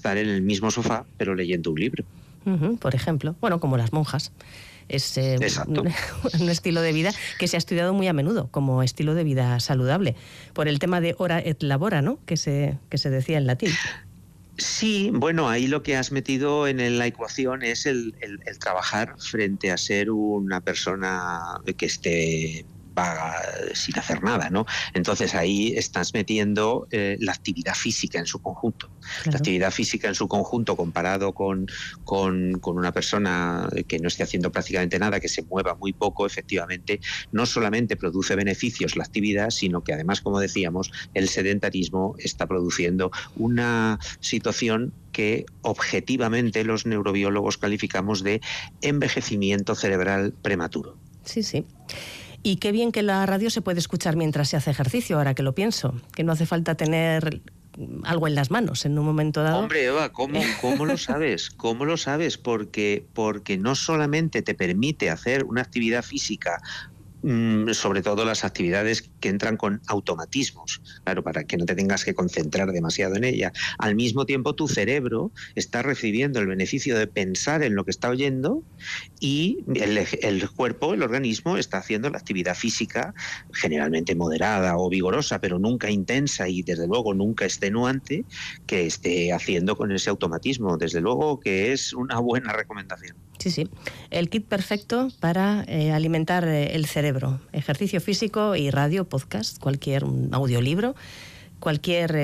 estar en el mismo sofá, pero leyendo un libro. Por ejemplo, bueno, como las monjas. Es un estilo de vida que se ha estudiado muy a menudo como estilo de vida saludable, por el tema de hora et labora, ¿no?, que se decía en latín. Sí, bueno, ahí lo que has metido en la ecuación es el trabajar frente a ser una persona que esté vaga, sin hacer nada, ¿no? Entonces ahí estás metiendo la actividad física en su conjunto. Claro. La actividad física en su conjunto comparado con una persona que no esté haciendo prácticamente nada, que se mueva muy poco, efectivamente, no solamente produce beneficios la actividad, sino que además, como decíamos, el sedentarismo está produciendo una situación que objetivamente los neurobiólogos calificamos de envejecimiento cerebral prematuro. Sí, sí. Y qué bien que la radio se puede escuchar mientras se hace ejercicio, ahora que lo pienso, que no hace falta tener algo en las manos en un momento dado. Hombre, Eva, ¿cómo lo sabes? ¿Cómo lo sabes? Porque no solamente te permite hacer una actividad física, sobre todo las actividades que entran con automatismos, claro, para que no te tengas que concentrar demasiado en ella. Al mismo tiempo, tu cerebro está recibiendo el beneficio de pensar en lo que está oyendo y el cuerpo, el organismo, está haciendo la actividad física, generalmente moderada o vigorosa, pero nunca intensa y desde luego nunca extenuante, que esté haciendo con ese automatismo. Desde luego que es una buena recomendación. Sí, sí. El kit perfecto para alimentar el cerebro. Ejercicio físico y radio, podcast, cualquier audiolibro, cualquier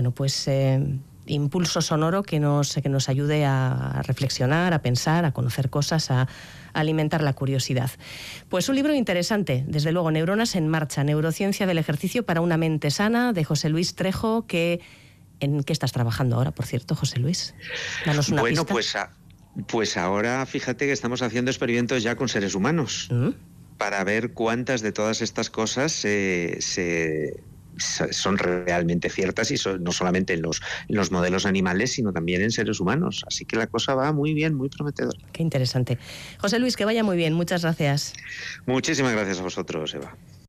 impulso sonoro que nos ayude a reflexionar, a pensar, a conocer cosas, a alimentar la curiosidad. Pues un libro interesante, desde luego, Neuronas en Marcha, Neurociencia del Ejercicio para una mente sana, de José Luis Trejo, ¿en qué estás trabajando ahora, por cierto, José Luis? Danos una pista. Pues ahora fíjate que estamos haciendo experimentos ya con seres humanos para ver cuántas de todas estas cosas son realmente ciertas y no solamente en los modelos animales, sino también en seres humanos. Así que la cosa va muy bien, muy prometedora. Qué interesante. José Luis, que vaya muy bien. Muchas gracias. Muchísimas gracias a vosotros, Eva.